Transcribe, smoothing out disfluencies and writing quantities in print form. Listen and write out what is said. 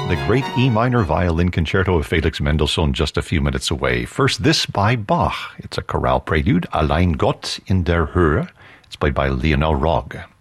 The great E minor violin concerto of Felix Mendelssohn just a few minutes away. First, this by Bach. It's a chorale prelude, Allein Gott in der Höhe. It's played by Lionel Rogge.